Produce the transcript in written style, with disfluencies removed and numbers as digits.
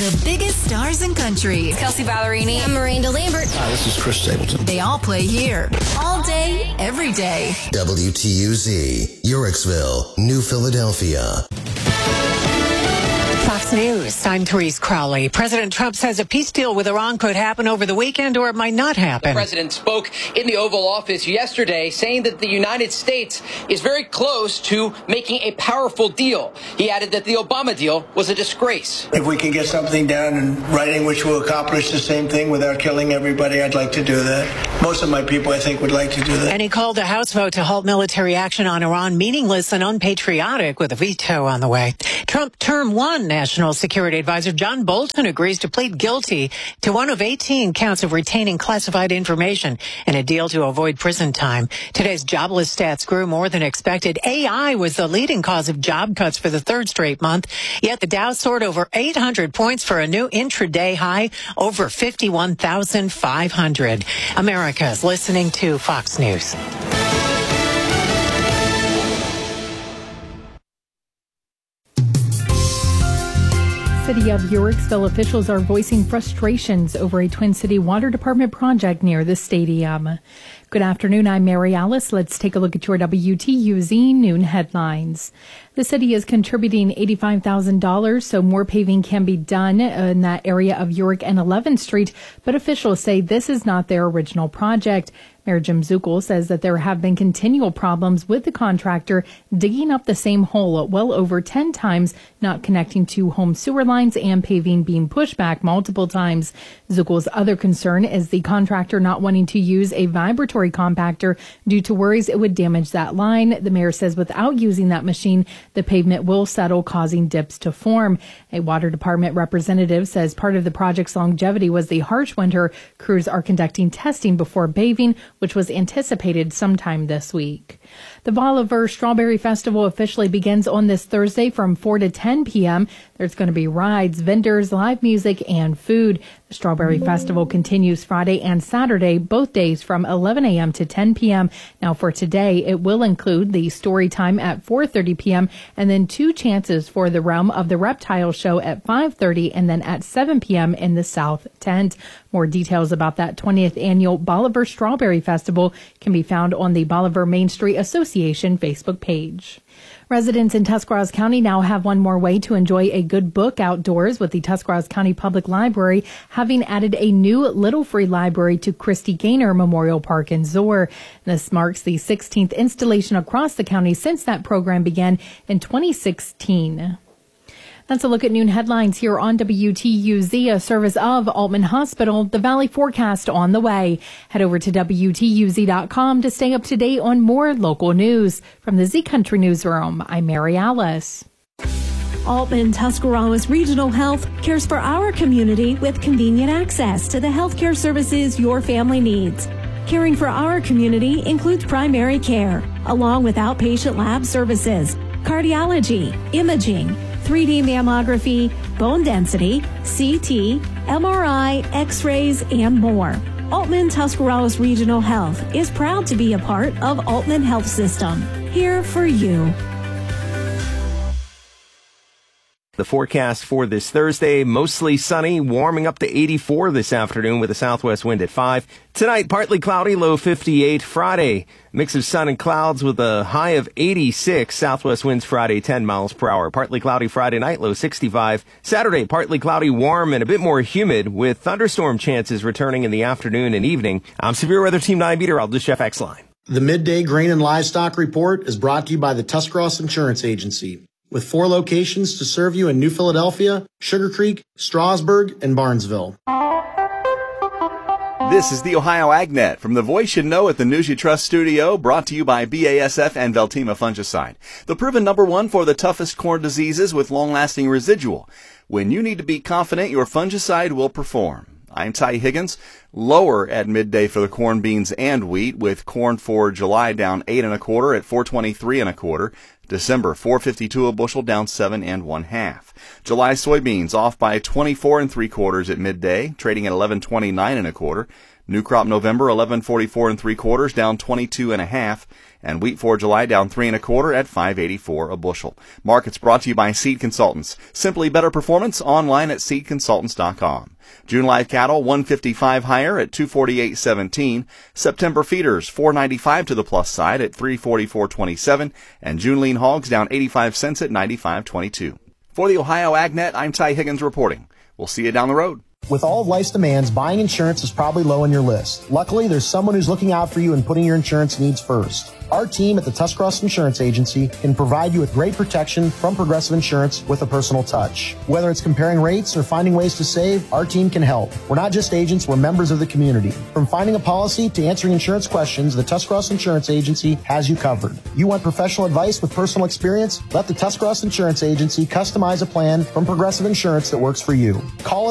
The biggest stars in country. Kelsey Ballerini. I'm Miranda Lambert. Hi, this is Chris Stapleton. They all play here. All day, every day. WTUZ, Uricksville, New Philadelphia. Fox News, I'm Therese Crowley. President Trump says a peace deal with Iran could happen over the weekend or it might not happen. The president spoke in the Oval Office yesterday saying that the United States is very close to making a powerful deal. He added that the Obama deal was a disgrace. If we can get something down in writing which will accomplish the same thing without killing everybody, I'd like to do that. Most of my people, I think, would like to do that. And he called a House vote to halt military action on Iran meaningless and unpatriotic with a veto on the way. Trump Term 1 National Security Advisor John Bolton agrees to plead guilty to one of 18 counts of retaining classified information in a deal to avoid prison time. Today's jobless stats grew more than expected. AI was the leading cause of job cuts for the third straight month. Yet the Dow soared over 800 points for a new intraday high, over 51,500. America's listening to Fox News. City of Uricksville officials are voicing frustrations over a Twin City Water Department project near the stadium. Good afternoon, I'm Mary Alice. Let's take a look at your WTUZ noon headlines. The city is contributing $85,000 so more paving can be done in that area of Urick and 11th Street, but officials say this is not their original project. Mayor Jim Zuckel says that there have been continual problems with the contractor digging up the same hole well over 10 times, not connecting to home sewer lines and paving being pushed back multiple times. Zuckel's other concern is the contractor not wanting to use a vibratory compactor due to worries it would damage that line. The mayor says without using that machine, the pavement will settle, causing dips to form. A water department representative says part of the project's longevity was the harsh winter. Crews are conducting testing before paving, which was anticipated sometime this week. The Bolivar Strawberry Festival officially begins on this Thursday from 4 to 10 p.m. There's going to be rides, vendors, live music, and food. The Strawberry Festival continues Friday and Saturday, both days from 11 a.m. to 10 p.m. Now for today, it will include the story time at 4:30 p.m. and then 2 chances for the Realm of the Reptile show at 5:30 and then at 7 p.m. in the South Tent. More details about that 20th annual Bolivar Strawberry Festival can be found on the Bolivar Main Street Association Facebook page. Residents in Tuscarawas County now have one more way to enjoy a good book outdoors, with the Tuscarawas County Public Library having added a new Little Free Library to Christy Gaynor Memorial Park in Zoar. This marks the 16th installation across the county since that program began in 2016. That's a look at noon headlines here on WTUZ, a service of Altman Hospital. The Valley forecast on the way. Head over to WTUZ.com to stay up to date on more local news. From the Z Country Newsroom, I'm Mary Alice. Altman Tuscarawas Regional Health cares for our community with convenient access to the healthcare services your family needs. Caring for our community includes primary care, along with outpatient lab services, cardiology, imaging, 3D mammography, bone density, CT, MRI, X-rays, and more. Altman Tuscarawas Regional Health is proud to be a part of Altman Health System. Here for you. The forecast for this Thursday, mostly sunny, warming up to 84 this afternoon with a southwest wind at 5. Tonight, partly cloudy, low 58. Friday, mix of sun and clouds with a high of 86. Southwest winds Friday, 10 miles per hour. Partly cloudy Friday night, low 65. Saturday, partly cloudy, warm, and a bit more humid with thunderstorm chances returning in the afternoon and evening. I'm Severe Weather Team 9 meteorologist Jeff Exline. The Midday Grain and Livestock Report is brought to you by the Tuscarawas Insurance Agency, with 4 locations to serve you in New Philadelphia, Sugar Creek, Strasburg, and Barnesville. This is the Ohio AgNet from the voice you know at the News You Trust studio, brought to you by BASF and Veltima Fungicide, the proven #1 for the toughest corn diseases with long-lasting residual. When you need to be confident your fungicide will perform. I'm Ty Higgins. Lower at midday for the corn, beans, and wheat, with corn for July down 8 1/4 at 423 1/4. December 452 a bushel, down 7 1/2. July soybeans off by 24 3/4 at midday, trading at 1129 1/4. New crop November 11.44 3/4, down 22.5, and wheat for July down 3 1/4 at 5.84 a bushel. Markets brought to you by Seed Consultants. Simply better performance online at seedconsultants.com. June live cattle 155 higher at 248.17. September feeders 495 to the plus side at 344.27, and June lean hogs down 85 cents at 95.22. For the Ohio AgNet, I'm Ty Higgins reporting. We'll see you down the road. With all of life's demands, buying insurance is probably low on your list. Luckily, there's someone who's looking out for you and putting your insurance needs first. Our team at the Tuscarawas Insurance Agency can provide you with great protection from Progressive Insurance with a personal touch. Whether it's comparing rates or finding ways to save, our team can help. We're not just agents, we're members of the community. From finding a policy to answering insurance questions, the Tuscarawas Insurance Agency has you covered. You want professional advice with personal experience? Let the Tuscarawas Insurance Agency customize a plan from Progressive Insurance that works for you. Call us